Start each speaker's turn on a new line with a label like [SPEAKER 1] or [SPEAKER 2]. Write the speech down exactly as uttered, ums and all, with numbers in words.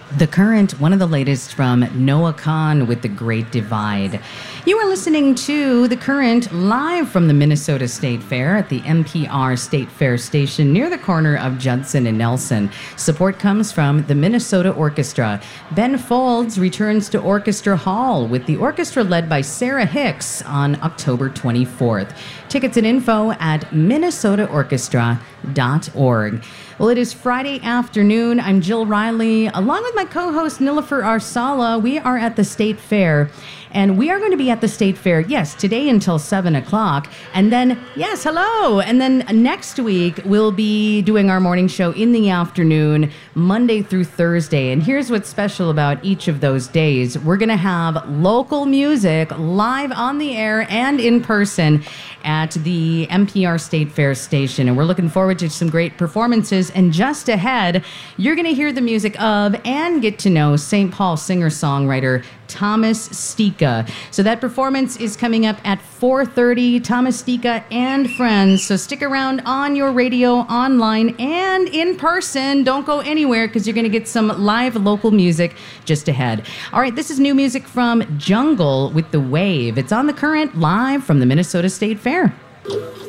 [SPEAKER 1] The Current, one of the latest from Noah Kahan with The Great Divide. You are listening to The Current live from the Minnesota State Fair at the N P R State Fair station near the corner of Judson and Nelson. Support comes from the Minnesota Orchestra. Ben Folds returns to Orchestra Hall with the orchestra led by Sarah Hicks on October twenty-fourth. Tickets and info at minnesota orchestra dot org. Well, it is Friday afternoon. I'm Jill Riley, along with my co-host Nilofer Arsala. We are at the State Fair, and we are going to be at the State Fair, yes, today until seven o'clock. And then, yes, hello. And then next week, we'll be doing our morning show in the afternoon, Monday through Thursday. And here's what's special about each of those days. We're going to have local music live on the air and in person at the N P R State Fair station. And we're looking forward to some great performances. And just ahead, you're going to hear the music of and get to know Saint Paul singer-songwriter Thomas Stika. So that performance is coming up at four thirty. Thomas Stika and friends. So stick around on your radio, online, and in person. Don't go anywhere because you're going to get some live local music just ahead. All right, this is new music from Jungle with The Wave. It's on The Current live from the Minnesota State Fair.